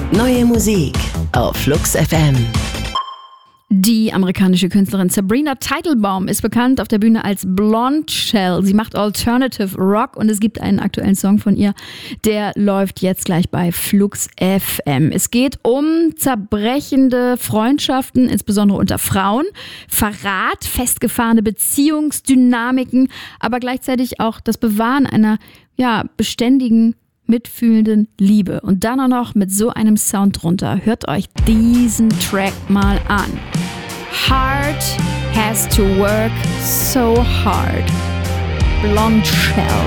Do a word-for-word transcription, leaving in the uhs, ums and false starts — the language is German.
Neue Musik auf Flux F M. Die amerikanische Künstlerin Sabrina Teitelbaum ist bekannt auf der Bühne als Blonde Shell. Sie macht Alternative Rock und es gibt einen aktuellen Song von ihr, der läuft jetzt gleich bei Flux F M. Es geht um zerbrechende Freundschaften, insbesondere unter Frauen, Verrat, festgefahrene Beziehungsdynamiken, aber gleichzeitig auch das Bewahren einer ja, beständigen, mitfühlenden Liebe. Und dann auch noch mit so einem Sound drunter. Hört euch diesen Track mal an. Heart has to work so hard. Blonde Shell.